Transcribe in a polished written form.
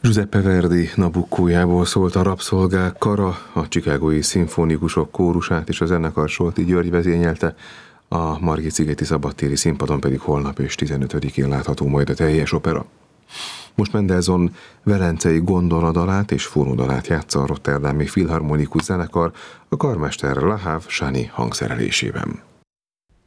Giuseppe Verdi Nabuccójából szólt a Rabszolgák kara, a Chicagói szimfonikusok kórusát és a zenekar Solti György vezényelte, a Margit-szigeti szabadtéri színpadon pedig holnap és 15-én látható majd a teljes opera. Most Mendelssohn velencei gondoladalát és fúródalát játsza a Rotterdami Filharmonikus Zenekar a karmester Le Havre Chani hangszerelésében.